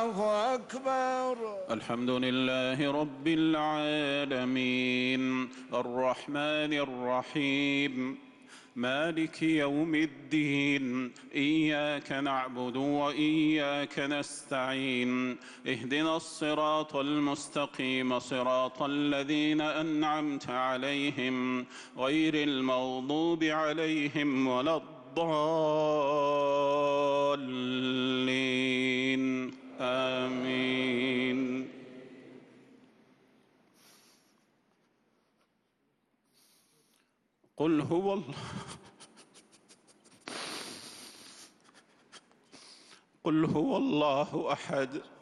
الله أكبر. الحمد لله رب العالمين الرحمن الرحيم مالك يوم الدين إياك نعبد وإياك نستعين اهدنا الصراط المستقيم صراط الذين أنعمت عليهم غير المغضوب عليهم ولا الضالين آمين. قل هو الله أحد